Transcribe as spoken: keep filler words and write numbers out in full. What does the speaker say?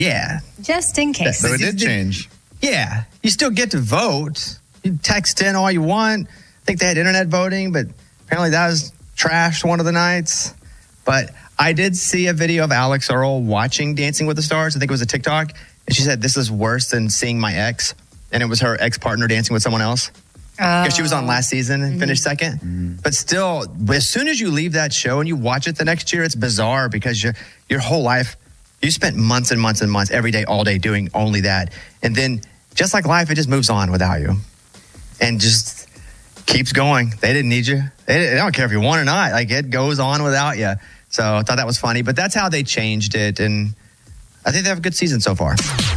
Yeah. Just in case. So it did change. Yeah. You still get to vote. You text in all you want. I think they had internet voting, but apparently that was trashed one of the nights. But I did see a video of Alex Earl watching Dancing with the Stars. I think it was a TikTok. And she said, this is worse than seeing my ex. And it was her ex-partner dancing with someone else. Because oh. she was on last season and mm-hmm. finished second. Mm-hmm. But still, as soon as you leave that show and you watch it the next year, it's bizarre because your your whole life, you spent months and months and months, every day, all day doing only that. And then, just like life, it just moves on without you. And just keeps going. They didn't need you. They, they don't care if you won or not. Like, it goes on without you. So I thought that was funny. But that's how they changed it. And I think they have a good season so far.